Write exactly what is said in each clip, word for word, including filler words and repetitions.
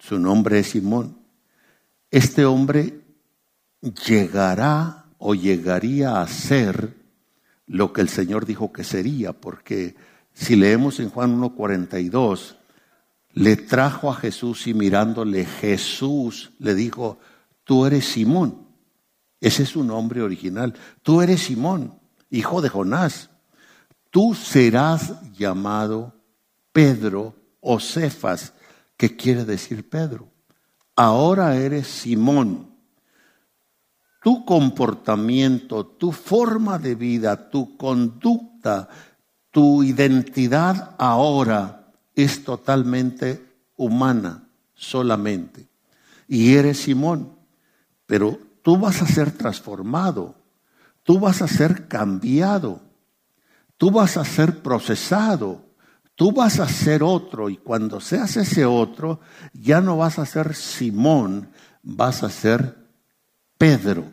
Su nombre es Simón. Este hombre llegará o llegaría a ser lo que el Señor dijo que sería, porque si leemos en Juan uno cuarenta y dos, le trajo a Jesús y mirándole Jesús le dijo, tú eres Simón. Ese es su nombre original. Tú eres Simón, hijo de Jonás. Tú serás llamado Pedro o Cefas, que quiere decir Pedro. Ahora eres Simón. Tu comportamiento, tu forma de vida, tu conducta, tu identidad ahora es totalmente humana solamente. Y eres Simón, pero tú vas a ser transformado, tú vas a ser cambiado, tú vas a ser procesado, tú vas a ser otro, y cuando seas ese otro, ya no vas a ser Simón, vas a ser Pedro.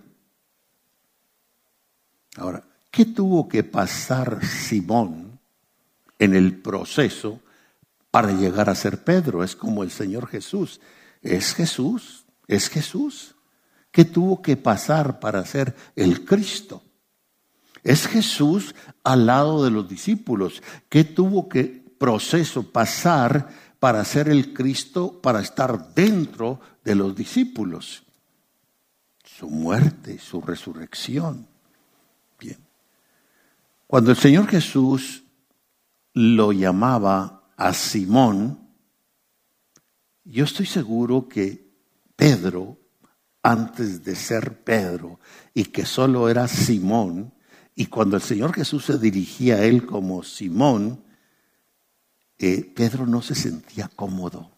Ahora, ¿qué tuvo que pasar Simón en el proceso para llegar a ser Pedro? Es como el Señor Jesús. Es Jesús, es Jesús. ¿Qué tuvo que pasar para ser el Cristo? Es Jesús al lado de los discípulos. ¿Qué tuvo que proceso pasar para ser el Cristo, para estar dentro de los discípulos? Su muerte, su resurrección. Bien. Cuando el Señor Jesús lo llamaba a Simón, yo estoy seguro que Pedro, antes de ser Pedro, y que solo era Simón, y cuando el Señor Jesús se dirigía a él como Simón, eh, Pedro no se sentía cómodo,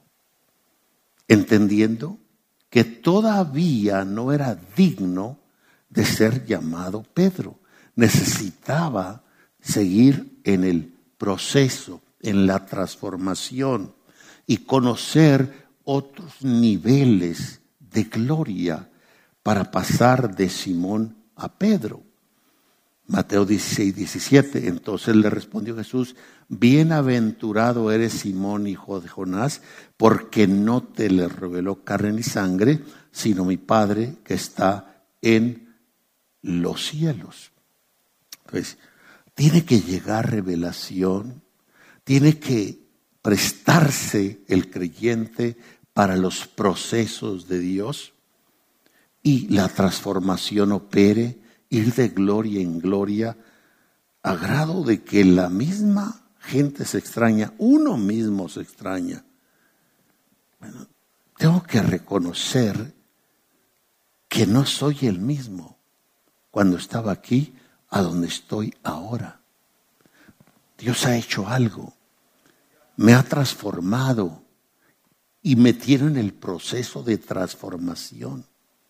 entendiendo que todavía no era digno de ser llamado Pedro. Necesitaba seguir en el proceso, en la transformación y conocer otros niveles de gloria para pasar de Simón a Pedro. Mateo dieciséis, diecisiete, entonces le respondió Jesús, bienaventurado eres Simón, hijo de Jonás, porque no te le reveló carne ni sangre, sino mi Padre que está en los cielos. Entonces, tiene que llegar revelación, tiene que prestarse el creyente para los procesos de Dios y la transformación opere, ir de gloria en gloria, a grado de que la misma gente se extraña, uno mismo se extraña. Bueno, tengo que reconocer que no soy el mismo cuando estaba aquí a donde estoy ahora. Dios ha hecho algo, me ha transformado y me tiene en el proceso de transformación.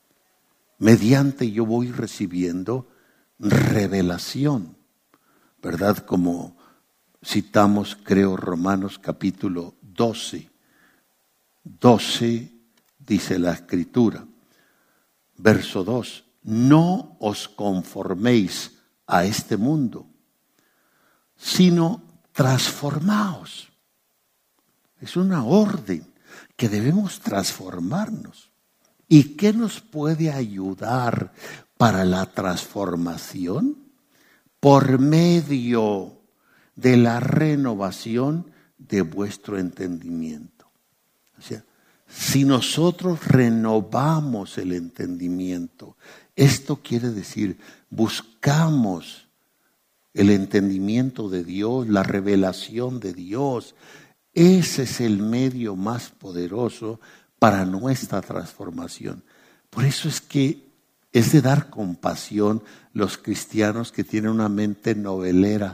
Mediante yo voy recibiendo revelación, ¿verdad? Como citamos, creo, Romanos capítulo doce. doce dice la Escritura, verso dos, no os conforméis a este mundo, sino transformaos. Es una orden que debemos transformarnos. ¿Y qué nos puede ayudar para la transformación? Por medio de la renovación de vuestro entendimiento. O sea, si nosotros renovamos el entendimiento, esto quiere decir, buscamos el entendimiento de Dios, la revelación de Dios. Ese es el medio más poderoso para nuestra transformación. Por eso es que es de dar compasión los cristianos que tienen una mente novelera.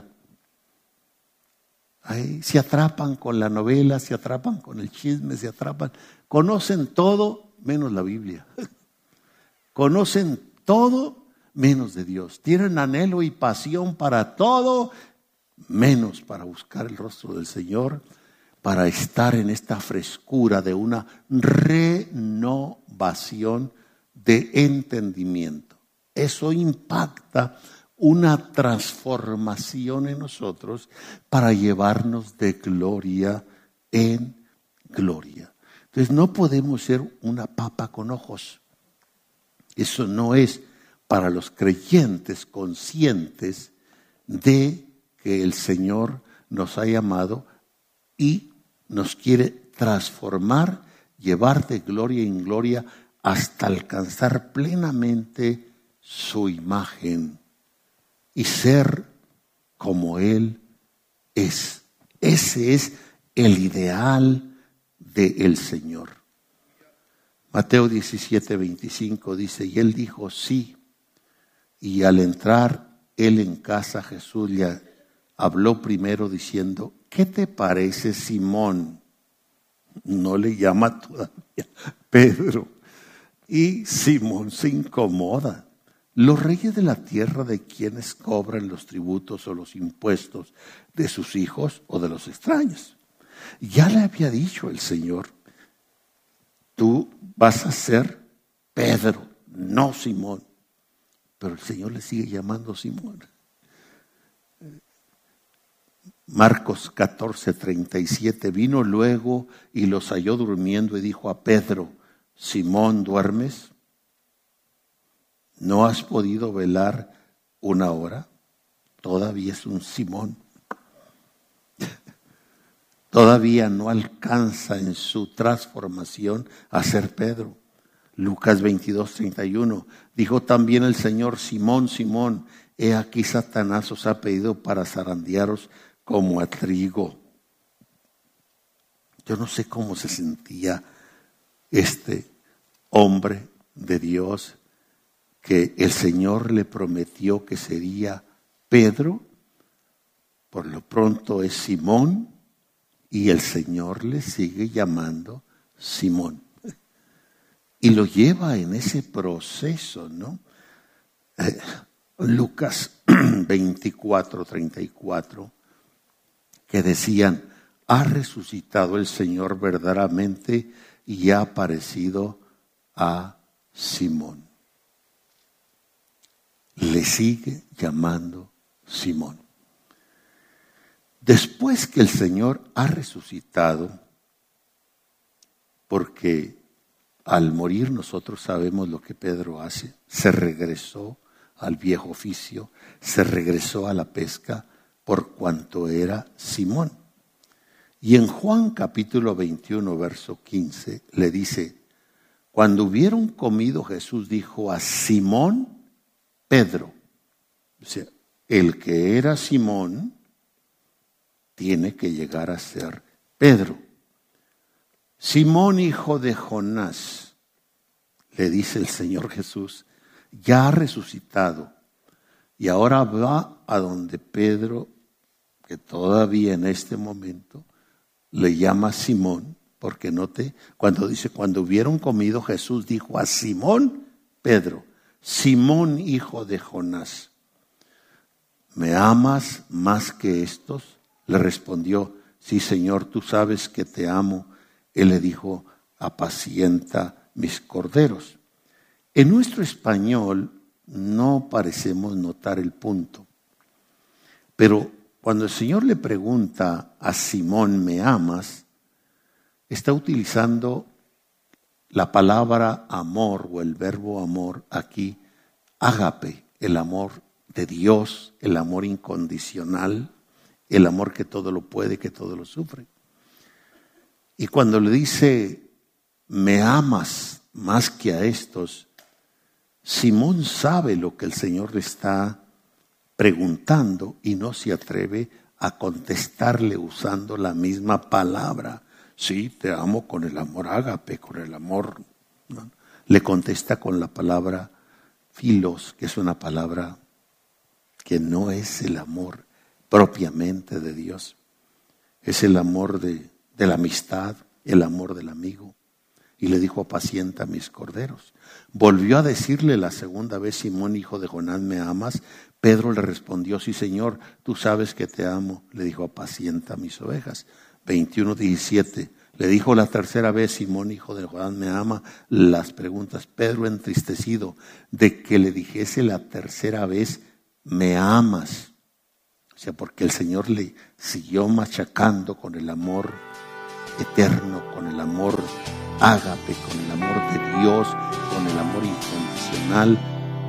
Ay, se atrapan con la novela, se atrapan con el chisme, se atrapan. Conocen todo menos la Biblia. Conocen todo menos de Dios. Tienen anhelo y pasión para todo menos para buscar el rostro del Señor, para estar en esta frescura de una renovación de entendimiento. Eso impacta una transformación en nosotros para llevarnos de gloria en gloria. Entonces no podemos ser una papa con ojos. Eso no es para los creyentes conscientes de que el Señor nos ha llamado y nos quiere transformar, llevar de gloria en gloria hasta alcanzar plenamente su imagen y ser como Él es. Ese es el ideal del Señor. Mateo diecisiete, veinticinco dice, y él dijo sí, y al entrar él en casa, Jesús le habló primero diciendo, ¿qué te parece, Simón? No le llama todavía Pedro. Y Simón se incomoda. Los reyes de la tierra, ¿de quienes cobran los tributos o los impuestos? ¿De sus hijos o de los extraños? Ya le había dicho el Señor, tú vas a ser Pedro, no Simón. Pero el Señor le sigue llamando Simón. Marcos catorce, treinta y siete, vino luego y los halló durmiendo y dijo a Pedro, Simón, ¿duermes? ¿No has podido velar una hora? Todavía es un Simón. Todavía no alcanza en su transformación a ser Pedro. Lucas veintidós, treinta y uno. Dijo también el Señor, Simón, Simón, he aquí Satanás os ha pedido para zarandearos como a trigo. Yo no sé cómo se sentía este hombre de Dios que el Señor le prometió que sería Pedro. Por lo pronto es Simón. Y el Señor le sigue llamando Simón. Y lo lleva en ese proceso, ¿no? Eh, Lucas veinticuatro, treinta y cuatro, que decían, ha resucitado el Señor verdaderamente y ha aparecido a Simón. Le sigue llamando Simón. Después que el Señor ha resucitado, porque al morir nosotros sabemos lo que Pedro hace, se regresó al viejo oficio, se regresó a la pesca por cuanto era Simón. Y en Juan capítulo veintiuno, verso quince, le dice, cuando hubieron comido, Jesús dijo a Simón Pedro, o sea, el que era Simón, tiene que llegar a ser Pedro. Simón, hijo de Jonás, le dice el Señor Jesús, ya ha resucitado y ahora va a donde Pedro, que todavía en este momento le llama Simón, porque note, cuando dice, cuando hubieron comido, Jesús dijo a Simón Pedro, Simón, hijo de Jonás, ¿me amas más que estos? Le respondió, sí, Señor, tú sabes que te amo. Él le dijo, apacienta mis corderos. En nuestro español no parecemos notar el punto. Pero cuando el Señor le pregunta a Simón, ¿me amas?, está utilizando la palabra amor o el verbo amor aquí, ágape, el amor de Dios, el amor incondicional, el amor que todo lo puede, que todo lo sufre. Y cuando le dice, me amas más que a estos, Simón sabe lo que el Señor le está preguntando y no se atreve a contestarle usando la misma palabra. Sí, te amo con el amor ágape, con el amor, ¿no? Le contesta con la palabra filos, que es una palabra que no es el amor propiamente de Dios. Es el amor de, de la amistad, el amor del amigo. Y le dijo, apacienta mis corderos. Volvió a decirle la segunda vez, Simón, hijo de Jonás, ¿me amas? Pedro le respondió, sí, Señor, tú sabes que te amo. Le dijo, apacienta mis ovejas. veintiuno, diecisiete. Le dijo la tercera vez, Simón, hijo de Jonás, ¿me ama? Las preguntas. Pedro, entristecido de que le dijese la tercera vez, ¿me amas? O sea, porque el Señor le siguió machacando con el amor eterno, con el amor ágape, con el amor de Dios, con el amor incondicional.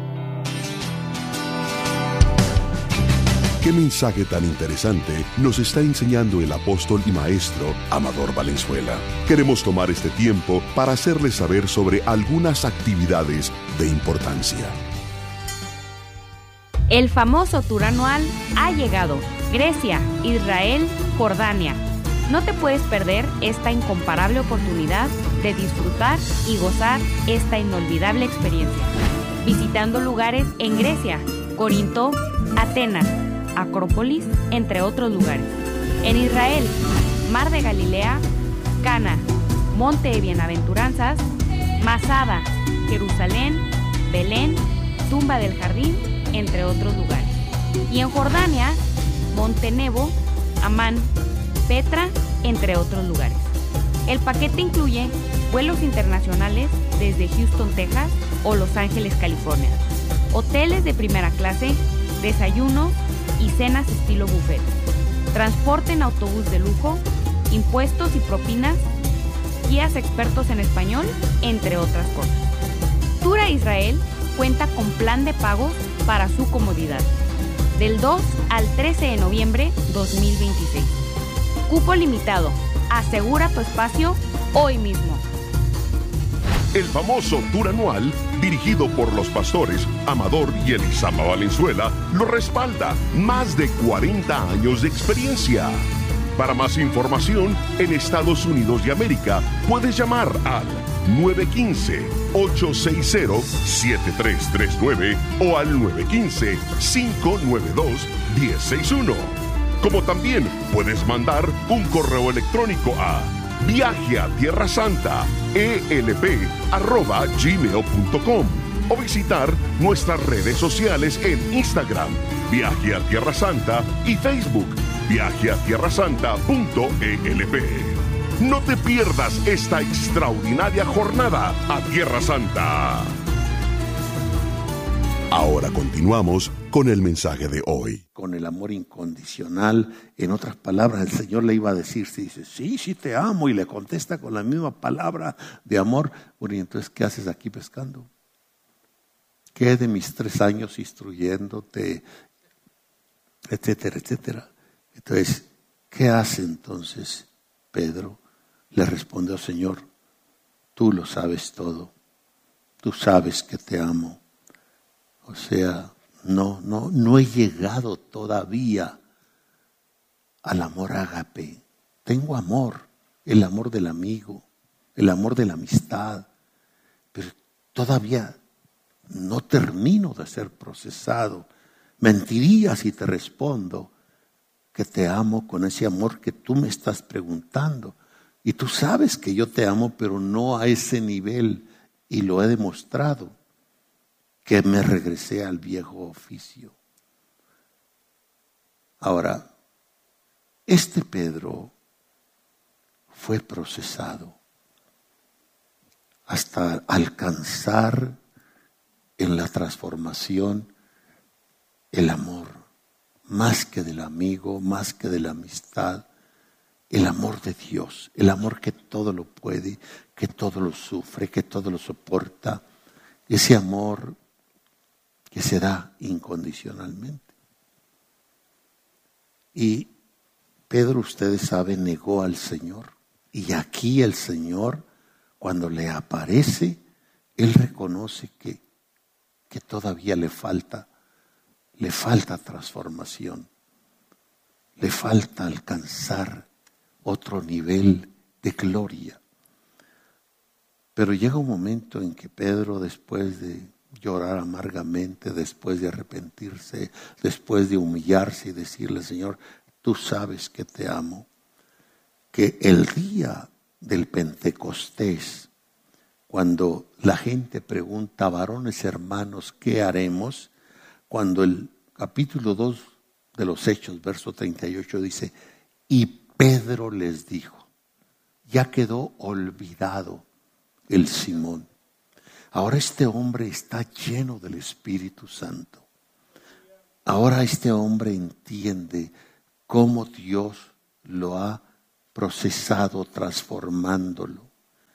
¿Qué mensaje tan interesante nos está enseñando el apóstol y maestro Amador Valenzuela? Queremos tomar este tiempo para hacerles saber sobre algunas actividades de importancia. El famoso tour anual ha llegado. Grecia, Israel, Jordania. No te puedes perder esta incomparable oportunidad de disfrutar y gozar esta inolvidable experiencia. Visitando lugares en Grecia, Corinto, Atenas, Acrópolis, entre otros lugares. En Israel, Mar de Galilea, Cana, Monte de Bienaventuranzas, Masada, Jerusalén, Belén, Tumba del Jardín, entre otros lugares. Y en Jordania, Monte Nebo, Amán, Petra, entre otros lugares. El paquete incluye vuelos internacionales desde Houston, Texas o Los Ángeles, California, hoteles de primera clase, desayunos y cenas estilo buffet, transporte en autobús de lujo, impuestos y propinas, guías expertos en español, entre otras cosas. Tour a Israel cuenta con plan de pagos para su comodidad, del dos al trece de noviembre dos mil veintiséis. Cupo limitado. Asegura tu espacio hoy mismo. El famoso tour anual, dirigido por los pastores Amador y Elisama Valenzuela, lo respalda. Más de cuarenta años de experiencia. Para más información, en Estados Unidos de América, puedes llamar al nueve uno cinco, ocho seis cero, siete tres tres nueve o al nueve uno cinco, cinco nueve dos, uno cero seis uno. Como también puedes mandar un correo electrónico a viaje a tierra santa e l p arroba gmail punto com o visitar nuestras redes sociales en Instagram, Viaje a Tierra Santa, y Facebook, viaje a tierra santa punto e l p. No te pierdas esta extraordinaria jornada a Tierra Santa. Ahora continuamos con el mensaje de hoy. Con el amor incondicional, en otras palabras, el Señor le iba a decir, si dice, sí, sí te amo, y le contesta con la misma palabra de amor, bueno, y entonces, ¿qué haces aquí pescando? ¿Qué de mis tres años instruyéndote, etcétera, etcétera? Entonces, ¿qué hace entonces Pedro? Le respondió, Señor, tú lo sabes todo, tú sabes que te amo. O sea, no, no, no he llegado todavía al amor ágape. Tengo amor, el amor del amigo, el amor de la amistad, pero todavía no termino de ser procesado. Mentiría si te respondo que te amo con ese amor que tú me estás preguntando. Y tú sabes que yo te amo, pero no a ese nivel, y lo he demostrado, que me regresé al viejo oficio. Ahora, este Pedro fue procesado hasta alcanzar en la transformación el amor, más que del amigo, más que de la amistad, el amor de Dios, el amor que todo lo puede, que todo lo sufre, que todo lo soporta, ese amor que se da incondicionalmente. Y Pedro, ustedes saben, negó al Señor. Y aquí el Señor, cuando le aparece, él reconoce que, que todavía le falta, le falta transformación, le falta alcanzar otro nivel de gloria. Pero llega un momento en que Pedro, después de llorar amargamente, después de arrepentirse, después de humillarse y decirle, Señor, tú sabes que te amo, que el día del Pentecostés, cuando la gente pregunta, varones hermanos, ¿qué haremos? Cuando el capítulo dos de los Hechos, verso treinta y ocho dice, y Pedro les dijo, ya quedó olvidado el Simón. Ahora este hombre está lleno del Espíritu Santo. Ahora este hombre entiende cómo Dios lo ha procesado transformándolo.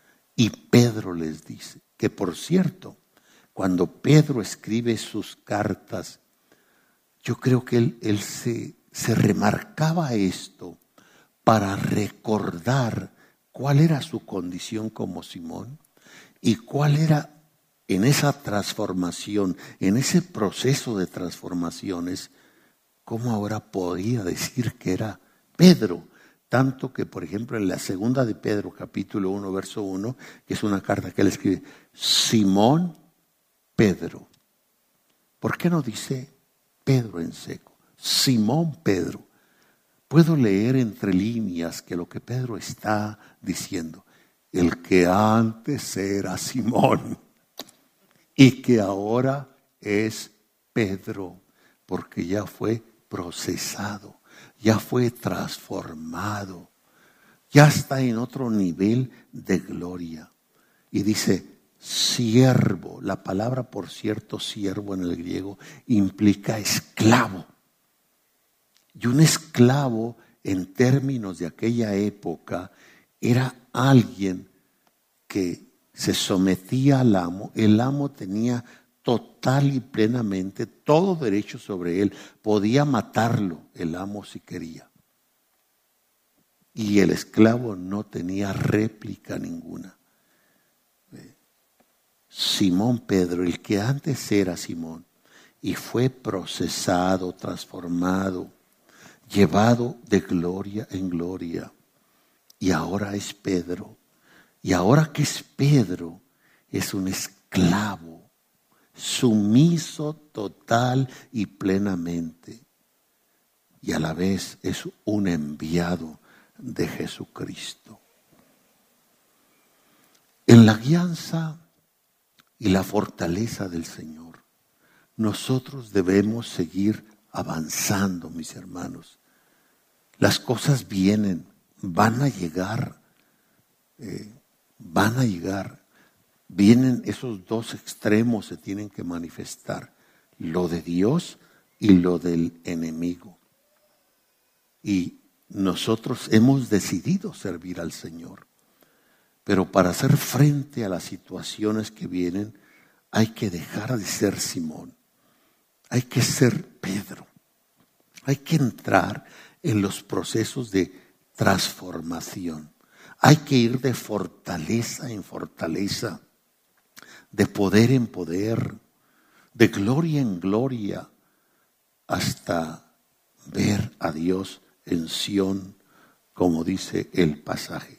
Y Pedro les dice, que por cierto, cuando Pedro escribe sus cartas, yo creo que él, él se, se remarcaba esto para recordar cuál era su condición como Simón y cuál era en esa transformación, en ese proceso de transformaciones, cómo ahora podía decir que era Pedro. Tanto que, por ejemplo, en la segunda de Pedro, capítulo uno, verso uno, que es una carta que él escribe, Simón Pedro. ¿Por qué no dice Pedro en seco? Simón Pedro. Puedo leer entre líneas que lo que Pedro está diciendo, el que antes era Simón y que ahora es Pedro, porque ya fue procesado, ya fue transformado, ya está en otro nivel de gloria. Y dice, siervo, la palabra por cierto, siervo en el griego, implica esclavo. Y un esclavo, en términos de aquella época, era alguien que se sometía al amo. El amo tenía total y plenamente todo derecho sobre él. Podía matarlo el amo si quería. Y el esclavo no tenía réplica ninguna. Simón Pedro, el que antes era Simón, y fue procesado, transformado, llevado de gloria en gloria. Y ahora es Pedro. Y ahora que es Pedro, es un esclavo, sumiso total y plenamente. Y a la vez es un enviado de Jesucristo. En la guianza y la fortaleza del Señor, nosotros debemos seguir avanzando, mis hermanos. Las cosas vienen, van a llegar, eh, van a llegar. Vienen esos dos extremos, se tienen que manifestar, lo de Dios y lo del enemigo. Y nosotros hemos decidido servir al Señor. Pero para hacer frente a las situaciones que vienen, hay que dejar de ser Simón. Hay que ser Pedro. Hay que entrar en los procesos de transformación. Hay que ir de fortaleza en fortaleza, de poder en poder, de gloria en gloria, hasta ver a Dios en Sión, como dice el pasaje.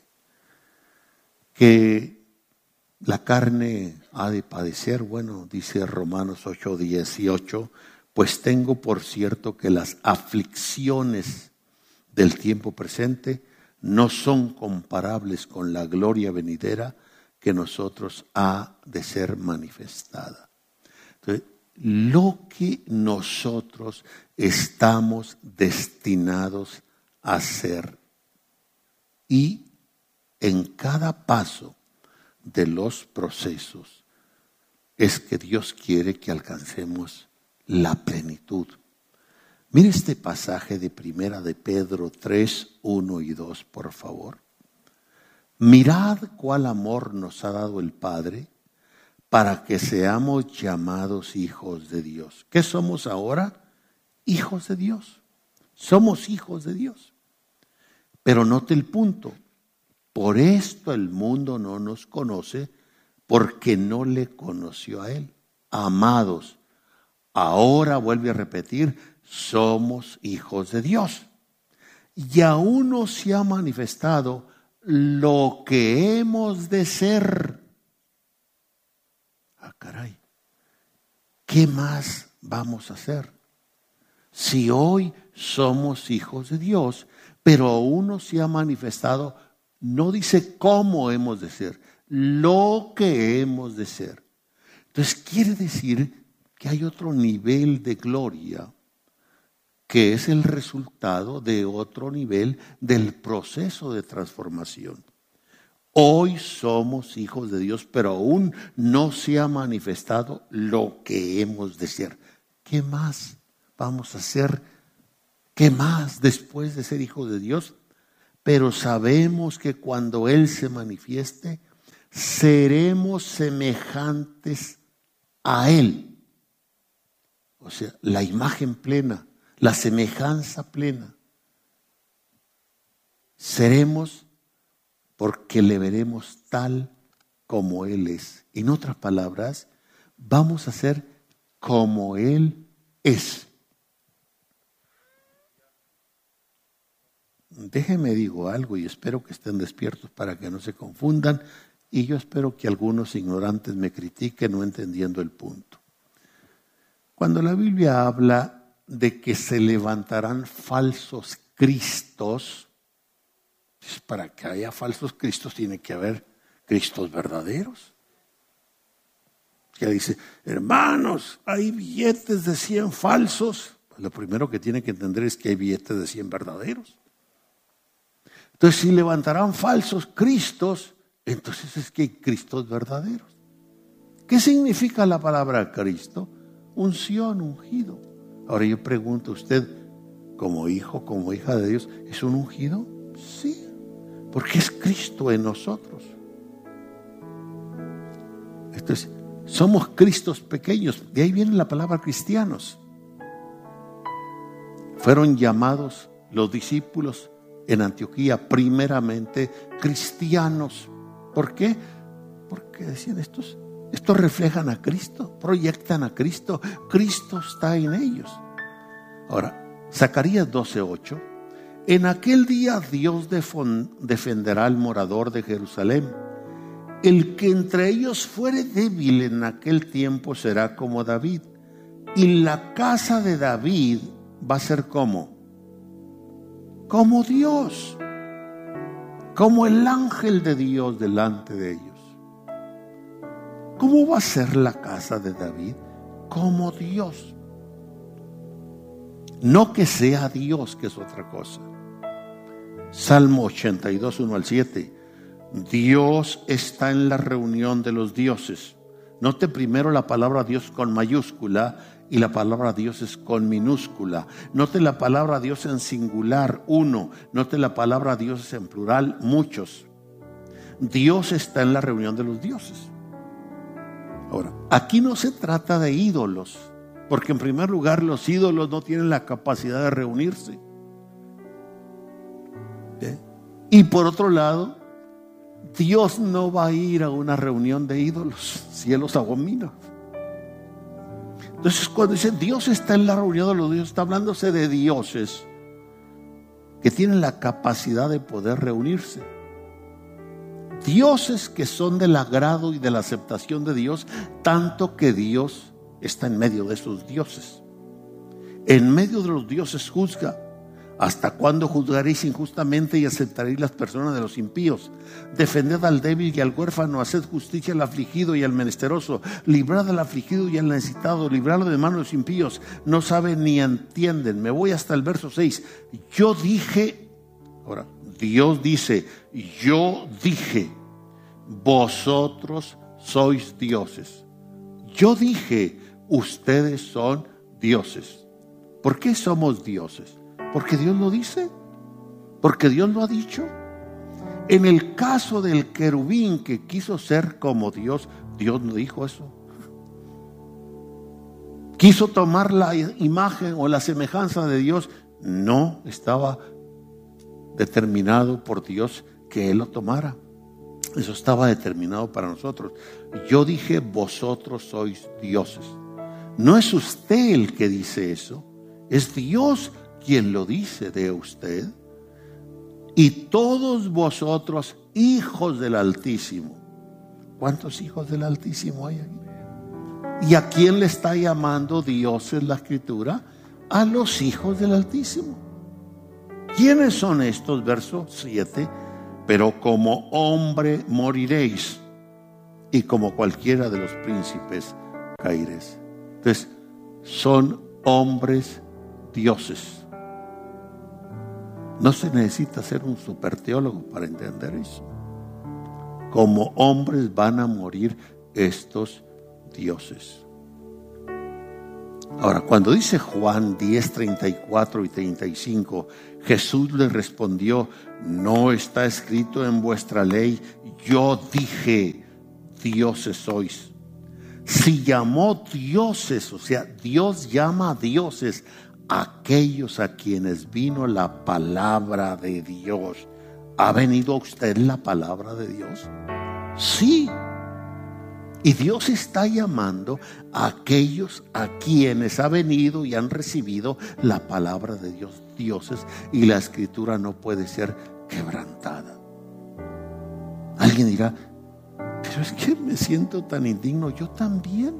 Que la carne ha de padecer, bueno, dice Romanos ocho dieciocho, pues tengo por cierto que las aflicciones del tiempo presente no son comparables con la gloria venidera que nosotros ha de ser manifestada. Entonces, lo que nosotros estamos destinados a hacer, y en cada paso de los procesos es que Dios quiere que alcancemos la plenitud. Mire este pasaje de Primera de Pedro tres, uno y dos, por favor. Mirad cuál amor nos ha dado el Padre para que seamos llamados hijos de Dios. ¿Qué somos ahora? Hijos de Dios. Somos hijos de Dios. Pero note el punto. Por esto el mundo no nos conoce, porque no le conoció a Él. Amados, ahora vuelve a repetir, somos hijos de Dios. Y aún no se ha manifestado lo que hemos de ser. Ah, caray, ¿qué más vamos a hacer? Si hoy somos hijos de Dios, pero aún no se ha manifestado, no dice cómo hemos de ser, lo que hemos de ser. Entonces quiere decir que hay otro nivel de gloria que es el resultado de otro nivel del proceso de transformación. Hoy somos hijos de Dios, pero aún no se ha manifestado lo que hemos de ser. ¿Qué más vamos a hacer? ¿Qué más después de ser hijos de Dios? Pero sabemos que cuando Él se manifieste, seremos semejantes a Él. O sea, la imagen plena, la semejanza plena. Seremos porque le veremos tal como Él es. En otras palabras, vamos a ser como Él es. Déjenme digo algo y espero que estén despiertos para que no se confundan, y yo espero que algunos ignorantes me critiquen no entendiendo el punto. Cuando la Biblia habla de que se levantarán falsos cristos, pues para que haya falsos cristos tiene que haber cristos verdaderos. Que dice, hermanos, hay billetes de cien falsos. Pues lo primero que tiene que entender es que hay billetes de cien verdaderos. Entonces, si levantarán falsos cristos, entonces es que hay cristos verdaderos. ¿Qué significa la palabra Cristo? Unción, ungido. Ahora yo pregunto, ¿usted como hijo, como hija de Dios, es un ungido? Sí, porque es Cristo en nosotros. Entonces, somos Cristos pequeños. De ahí viene la palabra cristianos. Fueron llamados los discípulos en Antioquía primeramente cristianos. ¿Por qué? Porque decían estos, estos reflejan a Cristo, proyectan a Cristo, Cristo está en ellos. Ahora, Zacarías doce ocho, en aquel día Dios defenderá al morador de Jerusalén. El que entre ellos fuere débil en aquel tiempo será como David, y la casa de David va a ser como como Dios, como el ángel de Dios delante de ellos. ¿Cómo va a ser la casa de David? Como Dios. No que sea Dios, que es otra cosa. Salmo ochenta y dos, uno al siete. Dios está en la reunión de los dioses. Note primero la palabra Dios con mayúscula y la palabra Dios es con minúscula. Note la palabra Dios en singular, uno. Note la palabra Dios en plural, muchos. Dios está en la reunión de los dioses. Ahora, aquí no se trata de ídolos, porque en primer lugar los ídolos no tienen la capacidad de reunirse. ¿Eh? Y por otro lado, Dios no va a ir a una reunión de ídolos si Él los abomina. Entonces, cuando dice Dios está en la reunión de los dioses, está hablándose de dioses que tienen la capacidad de poder reunirse. Dioses que son del agrado y de la aceptación de Dios, tanto que Dios está en medio de esos dioses. En medio de los dioses juzga. ¿Hasta cuándo juzgaréis injustamente y aceptaréis las personas de los impíos? Defended al débil y al huérfano, haced justicia al afligido y al menesteroso, librad al afligido y al necesitado, libradlo de manos de los impíos. No saben ni entienden. Me voy hasta el verso seis. Yo dije, ahora, Dios dice, yo dije, vosotros sois dioses. Yo dije, ustedes son dioses. ¿Por qué somos dioses? Porque Dios lo dice, porque Dios lo ha dicho. En el caso del querubín que quiso ser como Dios, Dios no dijo eso. Quiso tomar la imagen o la semejanza de Dios, no estaba determinado por Dios que Él lo tomara. Eso estaba determinado para nosotros. Yo dije, vosotros sois dioses. No es usted el que dice eso, es Dios quien lo dice de usted. Y todos vosotros, hijos del Altísimo. ¿Cuántos hijos del Altísimo hay aquí? ¿Y a quién le está llamando Dios en la Escritura? A los hijos del Altísimo. ¿Quiénes son estos? Verso siete. Pero como hombre moriréis, y como cualquiera de los príncipes caeréis. Entonces, son hombres dioses. No se necesita ser un super teólogo para entender eso. Como hombres van a morir estos dioses. Ahora, cuando dice Juan diez, treinta y cuatro y treinta y cinco, Jesús le respondió, no está escrito en vuestra ley, yo dije, dioses sois. Si llamó dioses, o sea, Dios llama a dioses a aquellos a quienes vino la palabra de Dios. ¿Ha venido a usted la palabra de Dios? Sí. Y Dios está llamando a aquellos a quienes ha venido y han recibido la palabra de Dios, dioses, y la escritura no puede ser quebrantada. Alguien dirá, pero es que me siento tan indigno. Yo también.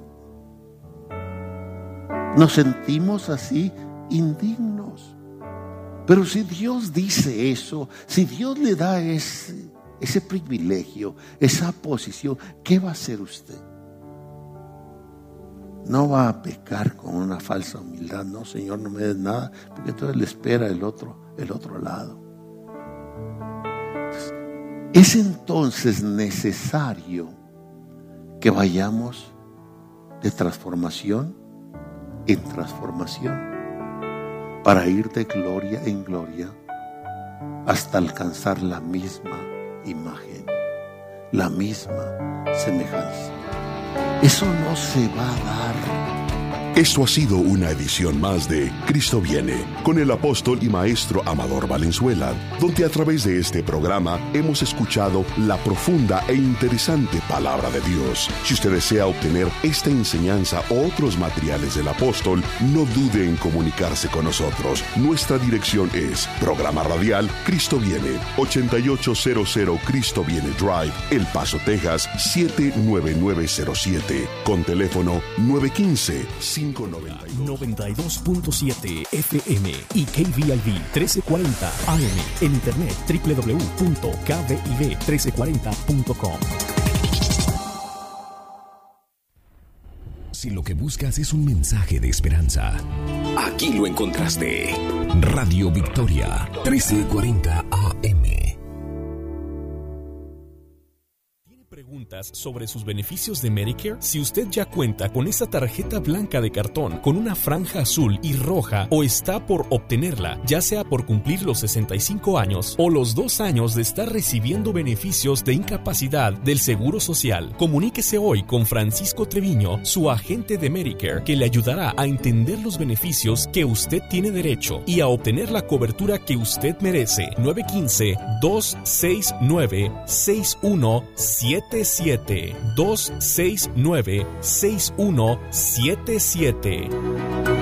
Nos sentimos así, indignos. Pero si Dios dice eso, si Dios le da ese, ese privilegio, esa posición, ¿qué va a hacer usted? No va a pecar con una falsa humildad. No, Señor, no me des nada, porque entonces le espera el otro, el otro lado. Es entonces necesario que vayamos de transformación en transformación para ir de gloria en gloria hasta alcanzar la misma imagen, la misma semejanza. Eso no se va a dar. Esto ha sido una edición más de Cristo Viene, con el apóstol y maestro Amador Valenzuela, donde a través de este programa hemos escuchado la profunda e interesante palabra de Dios. Si usted desea obtener esta enseñanza o otros materiales del apóstol, no dude en comunicarse con nosotros. Nuestra dirección es Programa Radial Cristo Viene, ochenta y ocho cero cero Cristo Viene Drive, El Paso, Texas, siete nueve nueve cero siete, con teléfono nueve uno cinco, noventa y dos punto siete F M y K V I V trece cuarenta A M en internet doble u doble u doble u punto k v i v trece cuarenta punto com. Si lo que buscas es un mensaje de esperanza, aquí lo encontraste. Radio Victoria trece cuarenta A M. Sobre sus beneficios de Medicare. Si usted ya cuenta con esa tarjeta blanca de cartón con una franja azul y roja o está por obtenerla, ya sea por cumplir los sesenta y cinco años o los dos años de estar recibiendo beneficios de incapacidad del Seguro Social, comuníquese hoy con Francisco Treviño, su agente de Medicare, que le ayudará a entender los beneficios que usted tiene derecho y a obtener la cobertura que usted merece. nueve uno cinco, dos seis nueve, seis uno siete siete dos seis nueve, seis uno siete siete.